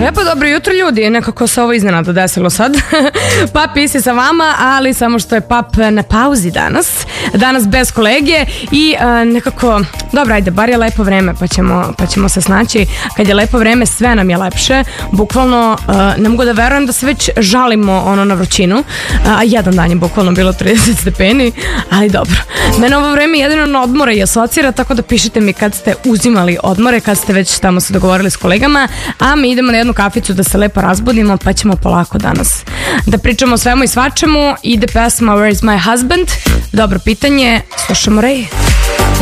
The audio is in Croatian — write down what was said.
Lepo, dobro jutro ljudi, nekako se ovo iznenada desilo sad. Pap Isi sa vama, ali samo što je Pap na pauzi danas bez kolege i nekako, dobro, ajde, bar je lepo vreme pa ćemo se snaći. Kad je lepo vreme sve nam je lepše, bukvalno ne mogu da verujem da se već žalimo na vrućinu, a jedan dan je bukvalno bilo 30 stepeni, ali dobro. Mene ovo vreme jedino na odmore i asocira, tako da pišite mi kad ste uzimali odmore, kad ste već tamo se dogovorili s kolegama, a mi idemo na jednu kaficu da se lepo razbudimo, pa ćemo polako danas da pričamo o svemu i svačemu. Ide pesma Where is my husband? Dobro pitanje, slušamo Ray.